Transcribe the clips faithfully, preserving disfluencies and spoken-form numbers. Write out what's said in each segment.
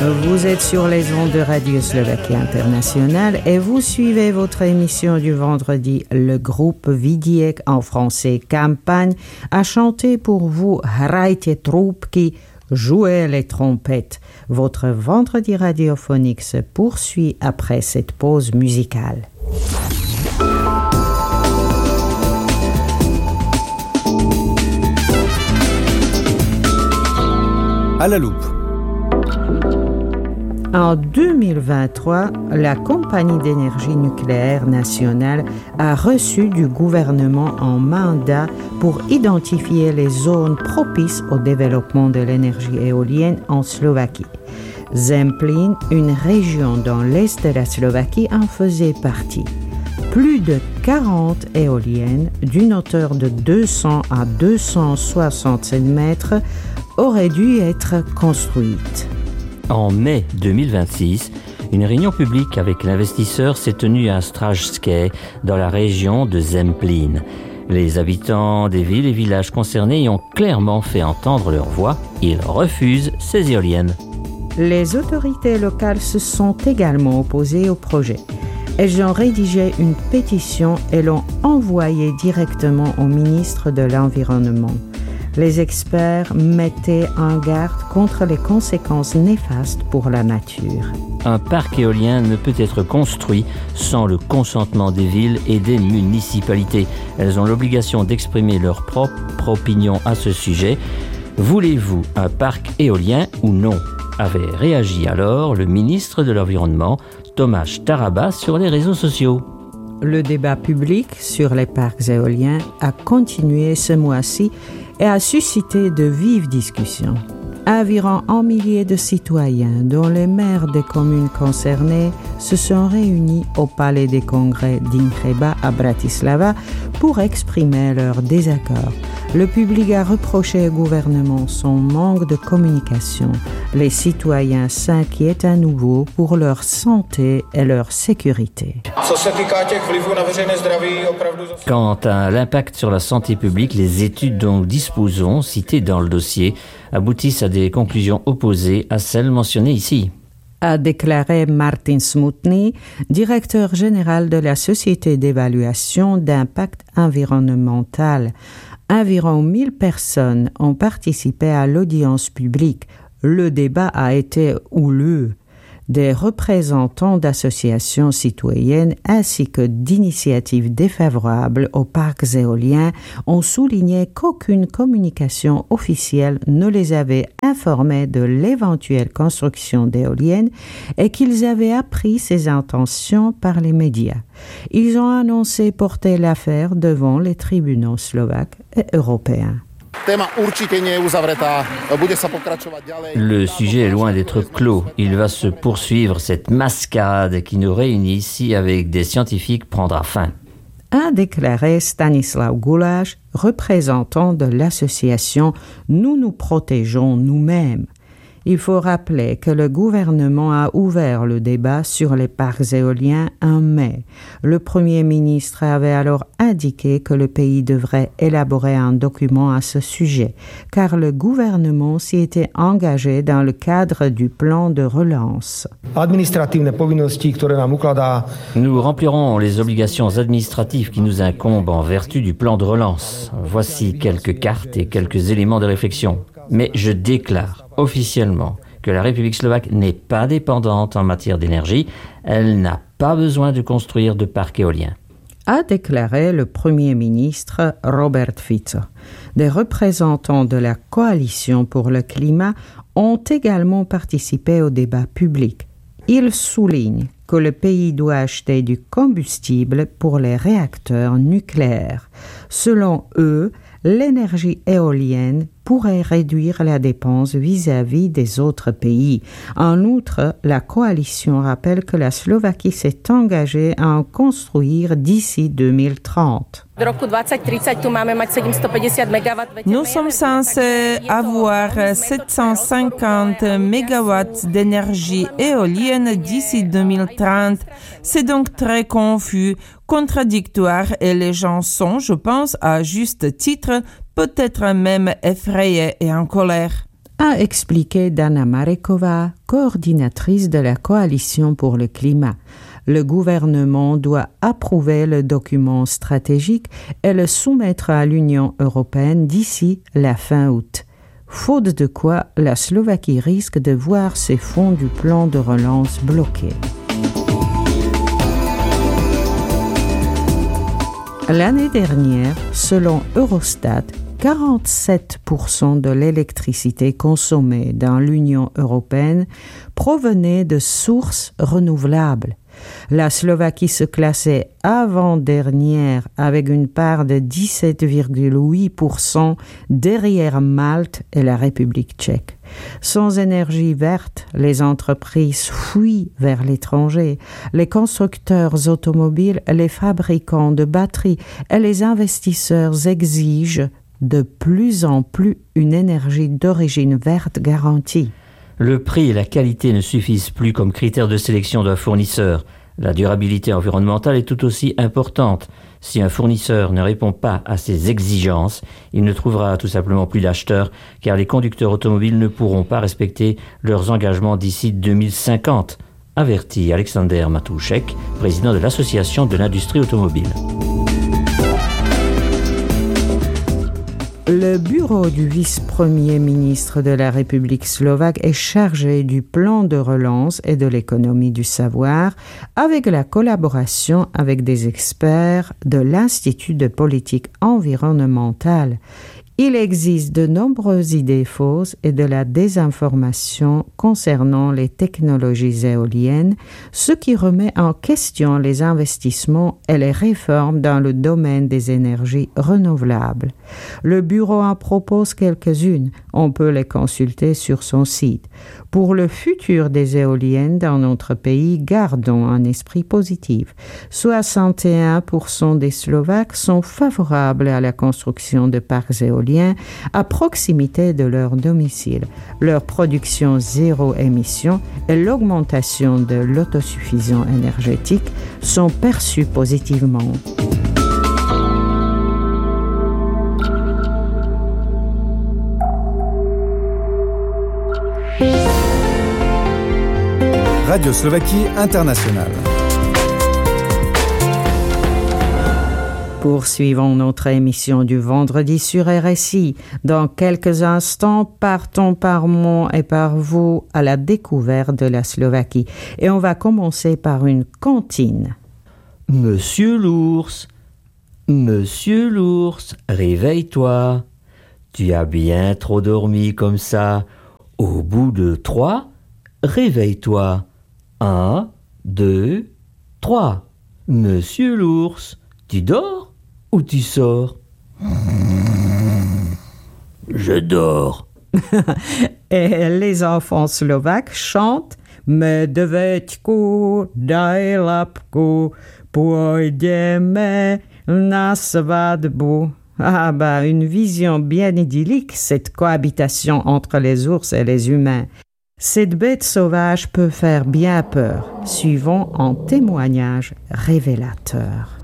Vous êtes sur les ondes de Radio Slovaquie Internationale et vous suivez votre émission du vendredi. Le groupe Vidiek, en français Campagne, a chanté pour vous Hrajte trúbky, jouez les trompettes. Votre vendredi radiophonique se poursuit après cette pause musicale. À la loupe. En deux mille vingt-trois, la Compagnie d'énergie nucléaire nationale a reçu du gouvernement un mandat pour identifier les zones propices au développement de l'énergie éolienne en Slovaquie. Zemplín, une région dans l'est de la Slovaquie, en faisait partie. Plus de quarante éoliennes d'une hauteur de deux cents à deux cent soixante mètres auraient dû être construites. En mai deux mille vingt-six, une réunion publique avec l'investisseur s'est tenue à Stražské, dans la région de Zemplín. Les habitants des villes et villages concernés y ont clairement fait entendre leur voix. Ils refusent ces éoliennes. Les autorités locales se sont également opposées au projet. Elles ont rédigé une pétition et l'ont envoyée directement au ministre de l'Environnement. Les experts mettaient en garde contre les conséquences néfastes pour la nature. Un parc éolien ne peut être construit sans le consentement des villes et des municipalités. Elles ont l'obligation d'exprimer leur propre opinion à ce sujet. Voulez-vous un parc éolien ou non ? Avait réagi alors le ministre de l'Environnement, Tomáš Taraba, sur les réseaux sociaux. Le débat public sur les parcs éoliens a continué ce mois-ci et a suscité de vives discussions. Environ un millier de citoyens, dont les maires des communes concernées, se sont réunis au palais des congrès d'Ingreba à Bratislava pour exprimer leur désaccord. Le public a reproché au gouvernement son manque de communication. Les citoyens s'inquiètent à nouveau pour leur santé et leur sécurité. Quant à l'impact sur la santé publique, les études dont nous disposons, citées dans le dossier, aboutissent à des conclusions opposées à celles mentionnées ici. A déclaré Martin Smutný, directeur général de la Société d'évaluation d'impact environnemental. Environ mille personnes ont participé à l'audience publique. Le débat a été houleux. Des représentants d'associations citoyennes ainsi que d'initiatives défavorables aux parcs éoliens ont souligné qu'aucune communication officielle ne les avait informés de l'éventuelle construction d'éoliennes et qu'ils avaient appris ces intentions par les médias. Ils ont annoncé porter l'affaire devant les tribunaux slovaques et européens. Le sujet est loin d'être clos. Il va se poursuivre. Cette mascarade qui nous réunit ici avec des scientifiques prendra fin. A déclaré Stanislav Guláš, représentant de l'association Nous nous protégeons nous-mêmes. Il faut rappeler que le gouvernement a ouvert le débat sur les parcs éoliens en mai. Le Premier ministre avait alors indiqué que le pays devrait élaborer un document à ce sujet, car le gouvernement s'y était engagé dans le cadre du plan de relance. Nous remplirons les obligations administratives qui nous incombent en vertu du plan de relance. Voici quelques cartes et quelques éléments de réflexion. Mais je déclare officiellement que la République slovaque n'est pas dépendante en matière d'énergie. Elle n'a pas besoin de construire de parcs éoliens. A déclaré le Premier ministre Robert Fico. Des représentants de la Coalition pour le climat ont également participé au débat public. Ils soulignent que le pays doit acheter du combustible pour les réacteurs nucléaires. Selon eux, l'énergie éolienne pourrait réduire la dépense vis-à-vis des autres pays. En outre, la coalition rappelle que la Slovaquie s'est engagée à en construire d'ici deux mille trente. Nous sommes censés avoir sept cent cinquante mégawatts d'énergie éolienne d'ici deux mille trente. C'est donc très confus, contradictoire et les gens sont, je pense, à juste titre, peut-être même effrayés et en colère. a expliqué Dana Marekova, coordinatrice de la Coalition pour le climat. Le gouvernement doit approuver le document stratégique et le soumettre à l'Union européenne d'ici la fin août. Faute de quoi, la Slovaquie risque de voir ses fonds du plan de relance bloqués. L'année dernière, selon Eurostat, quarante-sept pour cent de l'électricité consommée dans l'Union européenne provenait de sources renouvelables. La Slovaquie se classait avant-dernière avec une part de dix-sept virgule huit pour cent derrière Malte et la République tchèque. Sans énergie verte, les entreprises fuient vers l'étranger. Les constructeurs automobiles, les fabricants de batteries et les investisseurs exigent de plus en plus une énergie d'origine verte garantie. Le prix et la qualité ne suffisent plus comme critères de sélection d'un fournisseur. La durabilité environnementale est tout aussi importante. Si un fournisseur ne répond pas à ces exigences, il ne trouvera tout simplement plus d'acheteurs, car les conducteurs automobiles ne pourront pas respecter leurs engagements d'ici deux mille cinquante, avertit Alexander Matouchek, président de l'Association de l'industrie automobile. Le bureau du vice-premier ministre de la République slovaque est chargé du plan de relance et de l'économie du savoir avec la collaboration avec des experts de l'Institut de politique environnementale. Il existe de nombreuses idées fausses et de la désinformation concernant les technologies éoliennes, ce qui remet en question les investissements et les réformes dans le domaine des énergies renouvelables. Le bureau en propose quelques-unes, on peut les consulter sur son site. Pour le futur des éoliennes dans notre pays, gardons un esprit positif. soixante et un pour cent des Slovaques sont favorables à la construction de parcs éoliens à proximité de leur domicile. Leur production zéro émission et l'augmentation de l'autosuffisance énergétique sont perçues positivement. Radio Slovaquie Internationale. Poursuivons notre émission du vendredi sur R S I. Dans quelques instants, partons par moi et par vous à la découverte de la Slovaquie. Et on va commencer par une cantine. Monsieur l'ours, Monsieur l'ours, réveille-toi. Tu as bien trop dormi comme ça. Au bout de trois, réveille-toi. Un, deux, trois. Monsieur l'ours, tu dors ou tu sors? Je dors. Et les enfants slovaques chantent Medveďku, daj lapku, pôjdeme na svadbu. Ah bah, une vision bien idyllique, cette cohabitation entre les ours et les humains. Cette bête sauvage peut faire bien peur, suivant un témoignage révélateur.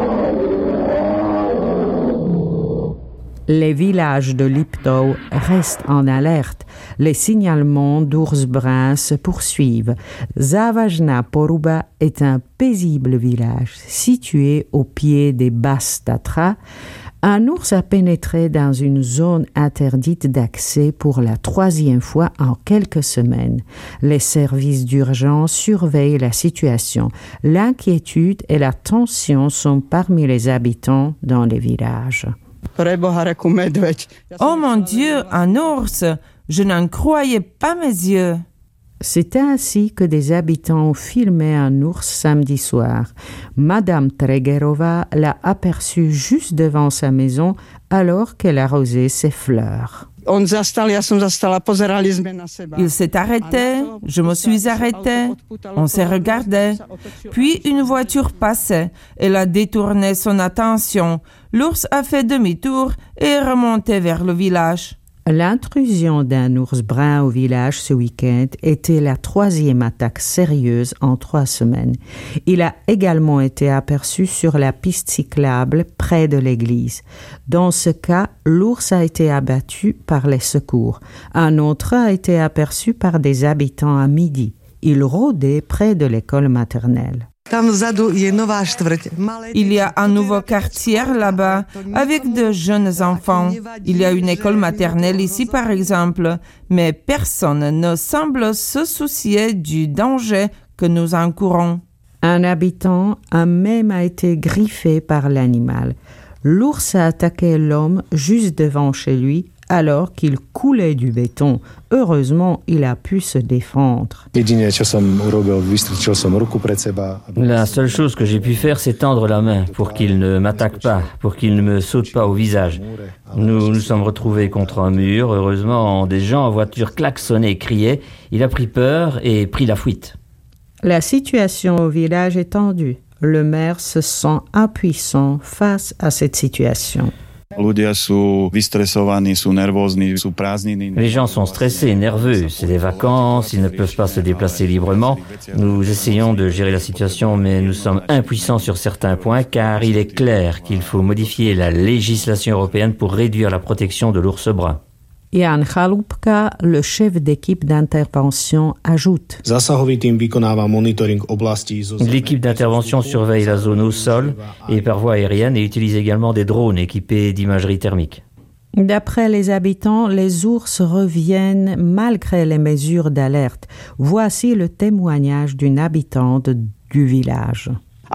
Les villages de Liptov restent en alerte. Les signalements d'ours bruns se poursuivent. Závažná Poruba est un paisible village situé au pied des Basses Tatras. Un ours a pénétré dans une zone interdite d'accès pour la troisième fois en quelques semaines. Les services d'urgence surveillent la situation. L'inquiétude et la tension sont parmi les habitants dans les villages. Oh mon Dieu, un ours! Je n'en croyais pas mes yeux. C'est ainsi que des habitants ont filmé un ours samedi soir. Madame Tregerova l'a aperçu juste devant sa maison alors qu'elle arrosait ses fleurs. Il s'est arrêté, je me suis arrêtée, on s'est regardé. Puis une voiture passait, elle a détourné son attention. L'ours a fait demi-tour et est remonté vers le village. L'intrusion d'un ours brun au village ce week-end était la troisième attaque sérieuse en trois semaines. Il a également été aperçu sur la piste cyclable près de l'église. Dans ce cas, l'ours a été abattu par les secours. Un autre a été aperçu par des habitants à midi. Il rôdait près de l'école maternelle. Il y a un nouveau quartier là-bas avec de jeunes enfants. Il y a une école maternelle ici par exemple, mais personne ne semble se soucier du danger que nous encourons. Un habitant a même été griffé par l'animal. L'ours a attaqué l'homme juste devant chez lui alors qu'il coulait du béton. Heureusement, il a pu se défendre. La seule chose que j'ai pu faire, c'est tendre la main pour qu'il ne m'attaque pas, pour qu'il ne me saute pas au visage. Nous nous sommes retrouvés contre un mur. Heureusement, des gens en voiture klaxonnaient et criaient. Il a pris peur et pris la fuite. La situation au village est tendue. Le maire se sent impuissant face à cette situation. Les gens sont stressés, nerveux. C'est des vacances, ils ne peuvent pas se déplacer librement. Nous essayons de gérer la situation, mais nous sommes impuissants sur certains points, car il est clair qu'il faut modifier la législation européenne pour réduire la protection de l'ours brun. Jan Chalupka, le chef d'équipe d'intervention, ajoute. L'équipe d'intervention surveille la zone au sol et par voie aérienne et utilise également des drones équipés d'imagerie thermique. D'après les habitants, les ours reviennent malgré les mesures d'alerte. Voici le témoignage d'une habitante du village.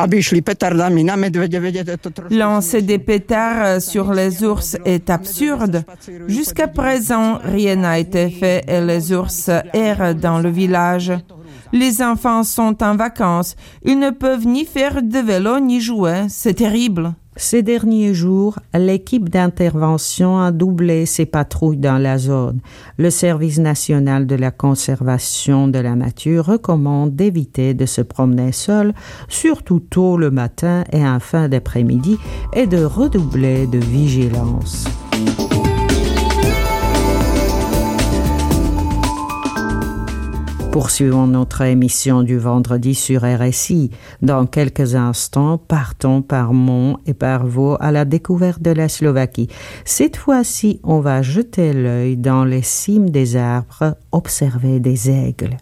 Lancer des pétards sur les ours est absurde. Jusqu'à présent, rien n'a été fait et les ours errent dans le village. Les enfants sont en vacances. Ils ne peuvent ni faire de vélo ni jouer. C'est terrible. Ces derniers jours, l'équipe d'intervention a doublé ses patrouilles dans la zone. Le Service national de la conservation de la nature recommande d'éviter de se promener seul, surtout tôt le matin et en fin d'après-midi, et de redoubler de vigilance. Poursuivons notre émission du vendredi sur R S I. Dans quelques instants, partons par Mont et par Vaud à la découverte de la Slovaquie. Cette fois-ci, on va jeter l'œil dans les cimes des arbres, observer des aigles.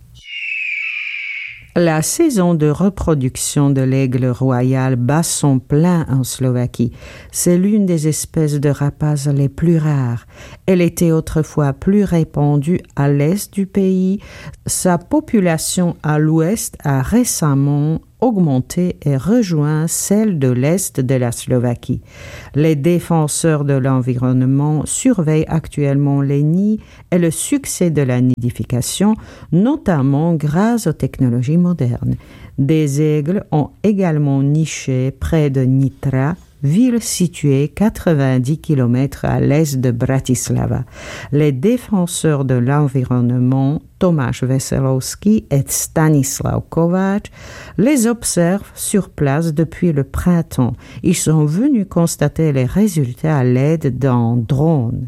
La saison de reproduction de l'aigle royal bat son plein en Slovaquie. C'est l'une des espèces de rapaces les plus rares. Elle était autrefois plus répandue à l'est du pays. Sa population à l'ouest a récemment augmenté et rejoint celle de l'est de la Slovaquie. Les défenseurs de l'environnement surveillent actuellement les nids et le succès de la nidification, notamment grâce aux technologies modernes. Des aigles ont également niché près de Nitra, ville située quatre-vingt-dix kilomètres à l'est de Bratislava. Les défenseurs de l'environnement, Tomáš Veselovský et Stanislav Kováč, les observent sur place depuis le printemps. Ils sont venus constater les résultats à l'aide d'un drone.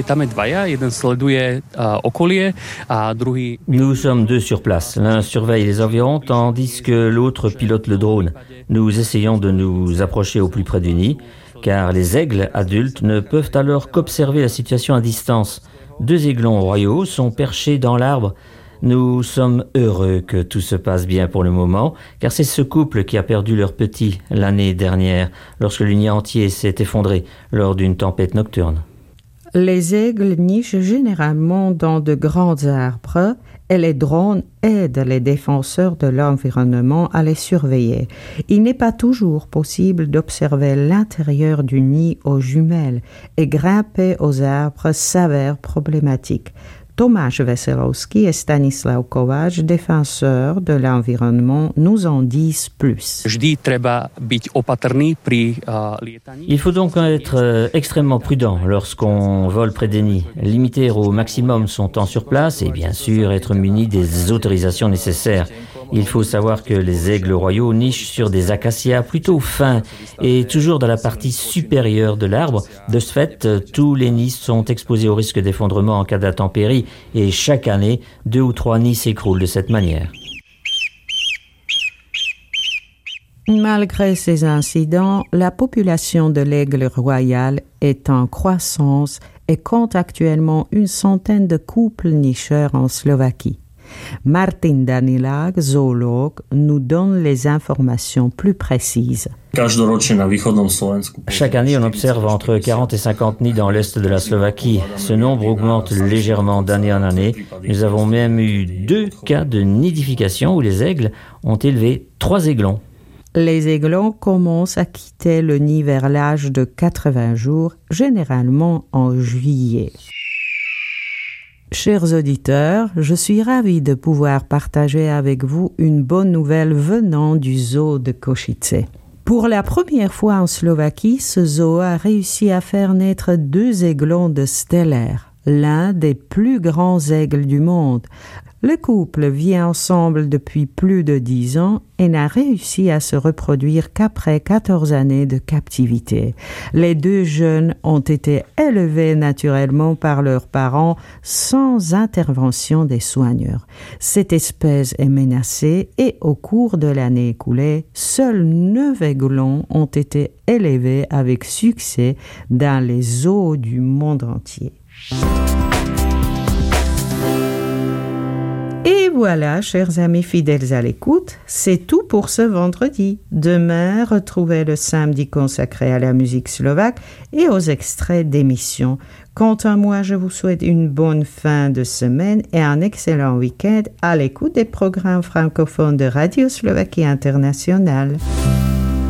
Nous sommes deux sur place. L'un surveille les environs tandis que l'autre pilote le drone. Nous essayons de nous approcher au plus près du nid, car les aigles adultes ne peuvent alors qu'observer la situation à distance. Deux aiglons royaux sont perchés dans l'arbre. Nous sommes heureux que tout se passe bien pour le moment, car c'est ce couple qui a perdu leur petit l'année dernière, lorsque le nid entier s'est effondré lors d'une tempête nocturne. Les aigles nichent généralement dans de grands arbres et les drones aident les défenseurs de l'environnement à les surveiller. Il n'est pas toujours possible d'observer l'intérieur du nid aux jumelles et grimper aux arbres s'avère problématique. Tomáš Veselovský et Stanislav Kováč, défenseurs de l'environnement, nous en disent plus. Il faut donc être extrêmement prudent lorsqu'on vole près des nids, limiter au maximum son temps sur place et bien sûr être muni des autorisations nécessaires. Il faut savoir que les aigles royaux nichent sur des acacias plutôt fins et toujours dans la partie supérieure de l'arbre. De ce fait, tous les nids sont exposés au risque d'effondrement en cas d'intempéries et chaque année, deux ou trois nids s'écroulent de cette manière. Malgré ces incidents, la population de l'aigle royal est en croissance et compte actuellement une centaine de couples nicheurs en Slovaquie. Martin Danilák, zoologue, nous donne les informations plus précises. Chaque année, on observe entre quarante et cinquante nids dans l'est de la Slovaquie. Ce nombre augmente légèrement d'année en année. Nous avons même eu deux cas de nidification où les aigles ont élevé trois aiglons. Les aiglons commencent à quitter le nid vers l'âge de quatre-vingts jours, généralement en juillet. Chers auditeurs, je suis ravie de pouvoir partager avec vous une bonne nouvelle venant du zoo de Košice. Pour la première fois en Slovaquie, ce zoo a réussi à faire naître deux aiglons de stellaire, l'un des plus grands aigles du monde. Le couple vit ensemble depuis plus de dix ans et n'a réussi à se reproduire qu'après quatorze années de captivité. Les deux jeunes ont été élevés naturellement par leurs parents sans intervention des soigneurs. Cette espèce est menacée et au cours de l'année écoulée, seuls neuf aiglons ont été élevés avec succès dans les zoos du monde entier. Et voilà, chers amis fidèles à l'écoute, c'est tout pour ce vendredi. Demain, retrouvez le samedi consacré à la musique slovaque et aux extraits d'émissions. Quant à moi, je vous souhaite une bonne fin de semaine et un excellent week-end à l'écoute des programmes francophones de Radio Slovaquie Internationale.